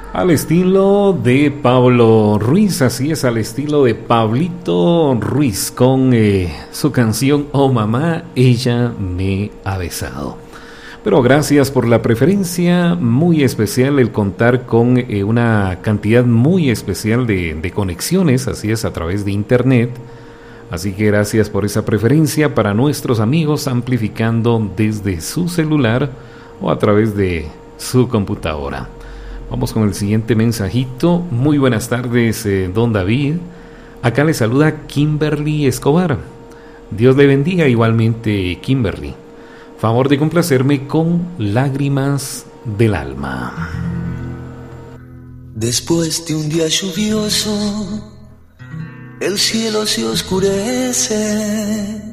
Al estilo de Pablo Ruiz, así es, al estilo de Pablito Ruiz con su canción Oh Mamá, ella me ha besado. Pero gracias por la preferencia, muy especial el contar con una cantidad muy especial de conexiones, así es, a través de internet. Así que gracias por esa preferencia para nuestros amigos amplificando desde su celular o a través de su computadora. Vamos con el siguiente mensajito. Muy buenas tardes, don David. Acá le saluda Kimberly Escobar. Dios le bendiga igualmente, Kimberly. Favor de complacerme con Lágrimas del Alma. Después de un día lluvioso, el cielo se oscurece